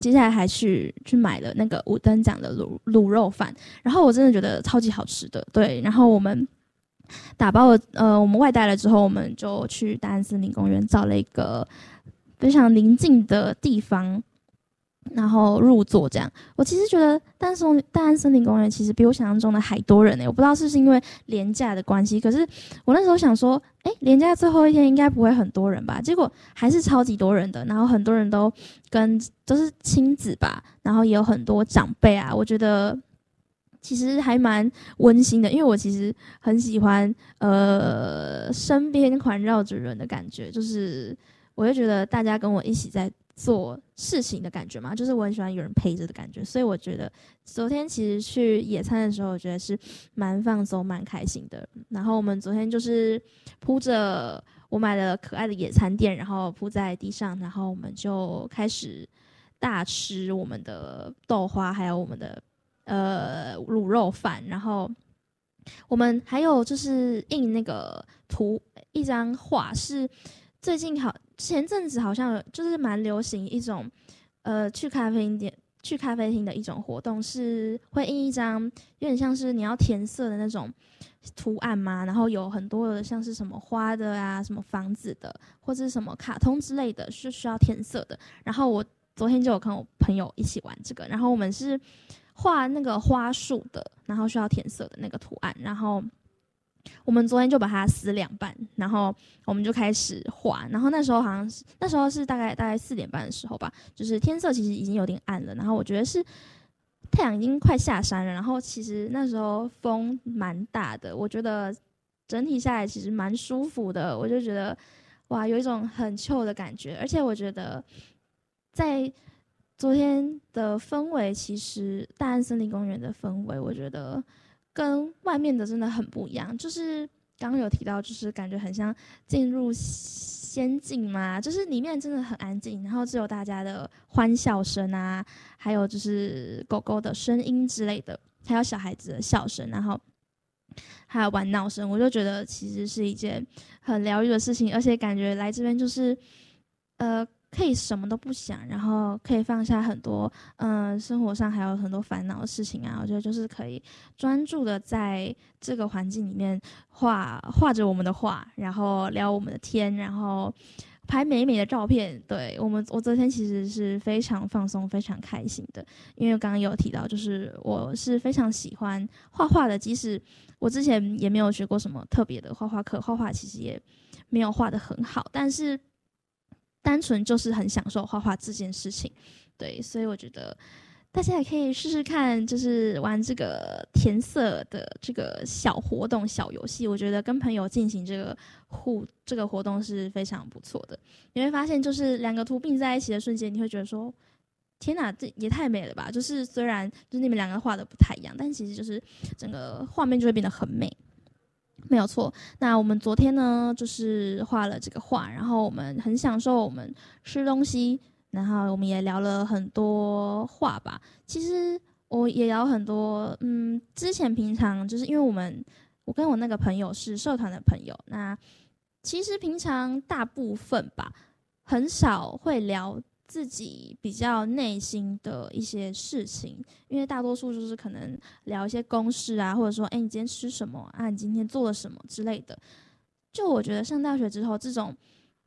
接下来还去买了那个五等奖的卤肉饭，然后我真的觉得超级好吃的。对，然后我们打包了，我们外带了之后，我们就去大安森林公园找了一个非常宁静的地方，然后入座这样。我其实觉得大安森林公园其实比我想象中的还多人我不知道是不是因为连假的关系，可是我那时候想说，连假最后一天应该不会很多人吧？结果还是超级多人的，然后很多人都是亲子吧，然后也有很多长辈啊，我觉得其实还蛮温馨的，因为我其实很喜欢身边环绕着人的感觉，就是我会觉得大家跟我一起在做事情的感觉嘛，就是我很喜欢有人陪着的感觉，所以我觉得昨天其实去野餐的时候，我觉得是蛮放松、蛮开心的。然后我们昨天就是铺着我买了可爱的野餐垫，然后铺在地上，然后我们就开始大吃我们的豆花，还有我们的卤肉饭，然后我们还有就是印那个一张画，是最近前阵子好像就是蛮流行一种去咖啡厅的一种活动，是会印一张有点像是你要填色的那种图案嘛，然后有很多的像是什么花的啊、什么房子的，或者是什么卡通之类的，是需要填色的。然后我昨天就有跟我朋友一起玩这个，然后我们是画那个花束的，然后需要填色的那个图案，然后我们昨天就把它撕两半，然后我们就开始画。然后那时候是大概4点半的时候吧，就是天色其实已经有点暗了，然后我觉得是太阳已经快下山了，然后其实那时候风蛮大的，我觉得整体下来其实蛮舒服的，我就觉得哇，有一种很 chill 的感觉，而且我觉得在昨天的氛围，其实大安森林公园的氛围，我觉得跟外面的真的很不一样。就是刚刚有提到，就是感觉很像进入仙境嘛，就是里面真的很安静，然后只有大家的欢笑声啊，还有就是狗狗的声音之类的，还有小孩子的笑声，然后还有玩闹声，我就觉得其实是一件很疗愈的事情，而且感觉来这边就是可以什么都不想，然后可以放下很多生活上还有很多烦恼的事情啊。我觉得就是可以专注的在这个环境里面画着我们的画，然后聊我们的天，然后拍美美的照片。对，我昨天其实是非常放松、非常开心的，因为刚刚有提到，就是我是非常喜欢画画的，即使我之前也没有学过什么特别的画画课，画画其实也没有画得很好，但是单纯就是很享受画画这件事情。对，所以我觉得大家也可以试试看，就是玩这个填色的这个小活动、小游戏。我觉得跟朋友进行这个活动是非常不错的。你会发现，就是两个图并在一起的瞬间，你会觉得说：“天哪，这也太美了吧！”就是虽然就是你们两个画的不太一样，但其实就是整个画面就会变得很美。没有错。那我们昨天呢，就是画了这个画，然后我们很享受我们吃东西，然后我们也聊了很多话吧。其实我也聊很多，之前平常就是因为我跟我那个朋友是社团的朋友，那其实平常大部分吧，很少会聊自己比较内心的一些事情，因为大多数就是可能聊一些公事啊，或者说，你今天吃什么啊？你今天做了什么之类的。就我觉得上大学之后，这种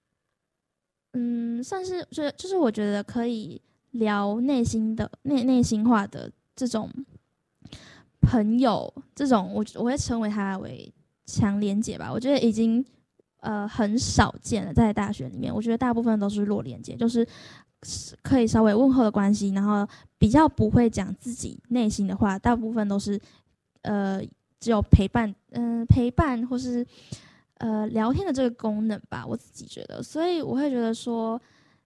算是就是我觉得可以聊内心话的这种朋友，这种我会称为他为强连结吧。我觉得已经很少见了，在大学里面，我觉得大部分都是弱连结，就是可以稍微问候的关系，然后比较不会讲自己内心的话，大部分都是呃只有陪伴或是聊天的这个功能吧，我自己觉得，所以我会觉得说，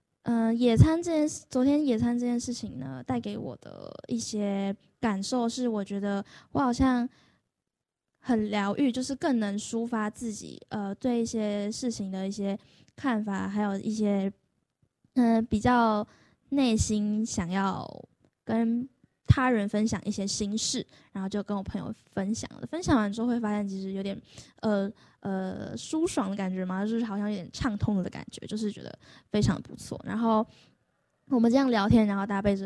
昨天野餐这件事情呢，带给我的一些感受是，我觉得我好像很疗愈，就是更能抒发自己对一些事情的一些看法，还有一些比较内心想要跟他人分享一些心事，然后就跟我朋友分享了。分享完之后会发现，其实有点舒爽的感觉嘛，就是好像有点畅通了的感觉，就是觉得非常不错。然后我们这样聊天，然后搭配着